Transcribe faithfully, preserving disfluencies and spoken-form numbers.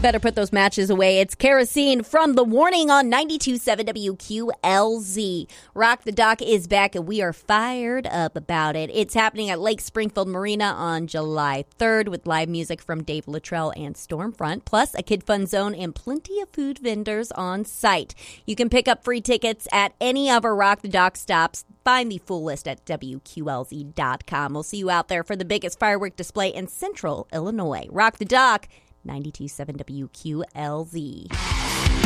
Better put those matches away. It's Kerosene from The Warning on ninety-two point seven W Q L Z. Rock the Dock is back, and we are fired up about it. It's happening at Lake Springfield Marina on July third with live music from Dave Luttrell and Stormfront, plus a kid fun zone and plenty of food vendors on site. You can pick up free tickets at any of our Rock the Dock stops. Find the full list at W Q L Z dot com. We'll see you out there for the biggest firework display in Central Illinois. Rock the Dock, ninety-two point seven W Q L Z.